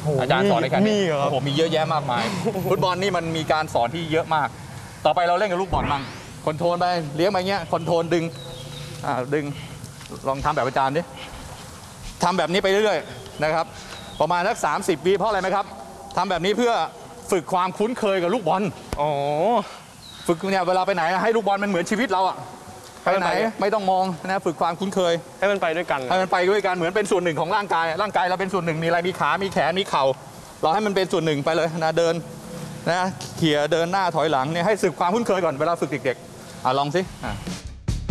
อาจารย์สอนในแค่นี้ครับผมมีเยอะแยะมากมายฟุตบอลนี่มันมีการสอนที่เยอะมากต่อไปเราเล่นกับลูกบอลมั่งคอนโทรลไปเลี้ยงไปเงี้ยคอนโทรลดึงดึงลองทำแบบอาจารย์ดิทำแบบนี้ไปเรื่อยๆนะครับประมาณสัก30 วิเพราะอะไรไหมครับทำแบบนี้เพื่อฝึกความคุ้นเคยกับลูกบอลฝึกเนี่ยเวลาไปไหนให้ลูกบอลมันเหมือนชีวิตเราอะไปไหนไม่ต้องมองนะฝึกความคุ้นเคยให้มันไปด้วยกันให้มันไปด้วยกันเหมือนเป็นส่วนหนึ่งของร่างกายเราเป็นส่วนหนึ่งมีอะไรมีขา มีแขนมีเข่าเราให้มันเป็นส่วนหนึ่งไปเลยนะเดินนะเขี่ยเดินหน้าถอยหลังเนี่ยให้ฝึกความคุ้นเคยก่อนเวลาฝึกเด็กๆลองสิ